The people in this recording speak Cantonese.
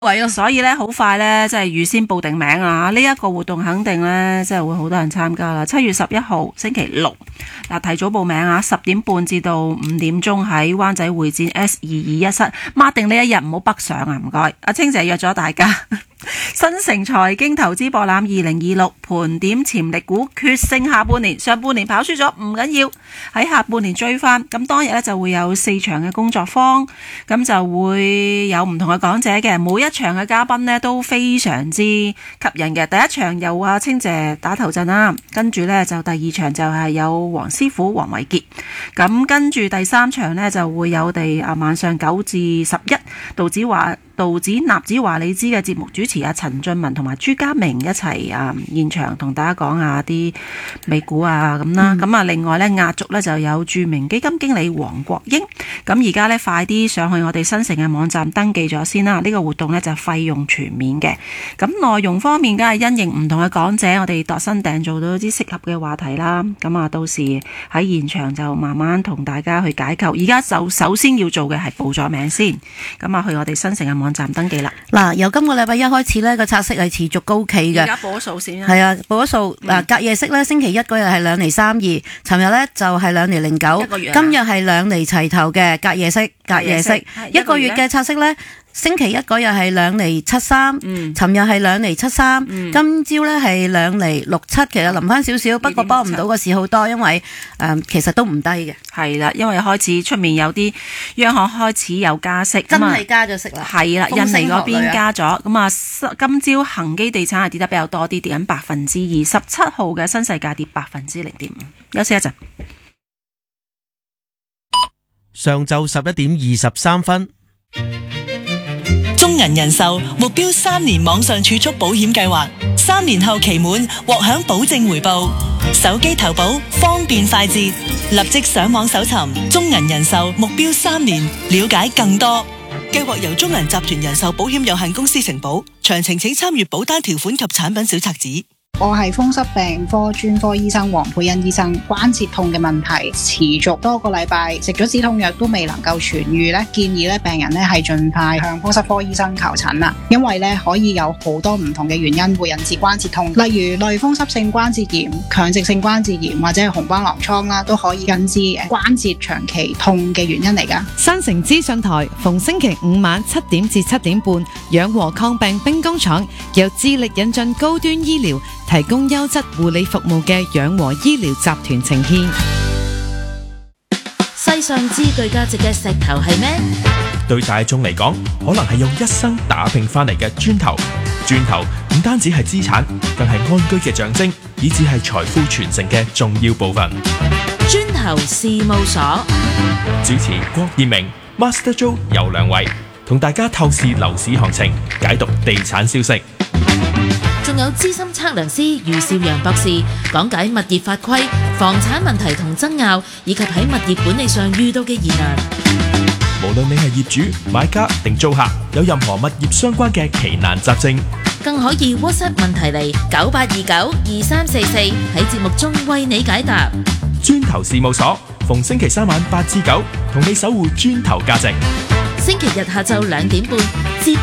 所以咧好快咧，即係預先報定名啊！呢一個活動肯定咧，即係會好多人參加啦。7月11號星期六，嗱提早報名啊！10點半至到5點鐘喺灣仔會展 S221室，mark 定呢一日唔好北上啊！唔該，阿清姐約咗大家。新城財經投資博覽2026盤點潛力股決勝下半年，上半年跑輸咗唔緊要，喺下半年追翻。咁當日呢就會有4場嘅工作坊，咁就會有唔同嘅講者嘅，每一場嘅嘉賓呢都非常之吸引嘅。第一場由阿清姐打頭陣啦，跟住呢就第二場就係有黃師傅黃偉傑，咁跟住第三場呢就會有我哋晚上9至11道指納指華利茲嘅節目主持阿陳俊文同埋朱家明一齊現場同大家講下啲美股啊咁啦，咁另外呢壓軸呢就有著名基金經理黃國英，咁而家呢快啲上去我哋新城嘅網站登記咗先啦，呢個活動呢就費用全免嘅，咁內容方面梗係因應唔同嘅講者，我哋度身訂做到啲適合嘅話題啦，咁到時喺現場就慢慢同大家去解構，而家就首先要做嘅係報咗名先，咁去我哋新城嘅網站登記啦。 嗱，由今個禮拜一開始呢個拆息係持續高企嘅。 而家報咗數先啦。 係啊，報咗數。隔夜息呢，星期一嗰日係2.32，尋日呢就係2.09，今日係2厘齊頭嘅隔夜息。一個月嘅拆息呢，星期一嗰日係2.73，尋日係2.73，今朝呢係2.67，其實臨翻少少，不過幫唔到個市好多，因為其實都唔低嘅。 係啦，因為開始出面有啲央行開始有加息， 真係加咗息啦。 係啦，印尼嗰邊加咗，咁今朝恒基地產係跌得比較多啲，跌緊2%。17號嘅新世界跌0.5%。休息一陣。 上晝11點23分。 中銀人壽目標3年網上儲蓄保險計劃，3年後期滿獲享保證回報，手機投保方便快捷，立即上網搜尋中銀人壽目標3年，了解更多。計劃由中銀集團人壽保險有限公司承保，詳情請參閱保單條款及產品小冊子。 我係風濕病科專科醫生黃佩欣醫生，關節痛嘅問題持續多個禮拜，食咗止痛藥都未能夠痊癒咧，建議咧病人咧係盡快向風濕科醫生求診啦，因為咧可以有好多唔同嘅原因會引致關節痛，例如類風濕性關節炎、強直性關節炎或者係紅斑狼瘡啦，都可以引致關節長期痛嘅原因嚟噶。 新城資訊台逢星期五晚7點至7點半，養和抗病兵工廠由致力引進高端醫療，提供優質護理服務嘅養和醫療集團呈獻。 世上最具價值嘅石頭係咩？ 對大眾嚟講，可能係用一生打拼翻嚟嘅磚頭。磚頭唔單止係資產，更係安居嘅象徵，以至係財富傳承嘅重要部分。 磚頭事務所主持郭燕明、Master Joe 游良偉，同大家透視樓市行情，解讀地產消息。 仲有資深測量師余少陽博士講解物業法規、房產問題同爭拗，以及喺物業管理上遇到嘅疑難。 無論你係業主、買家定租客，有任何物業相關嘅奇難雜症， 更可以 WhatsApp 問題嚟98292344，喺節目中為你解答。 磚頭事務所逢星期3晚8至9，同你守護磚頭價值。 星期日下晝2點半。